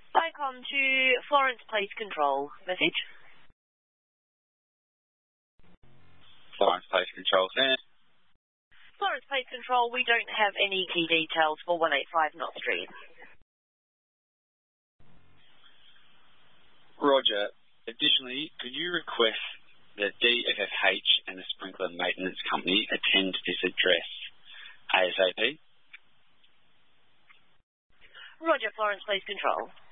Icon to Florence Police Control. Message. Florence Police Control, send. Florence Police Control, we don't have any key details for 185 Knott Street. Roger. Additionally, could you request that DFFH and the Sprinkler Maintenance Company attend this address ASAP? Roger, Florence Police Control.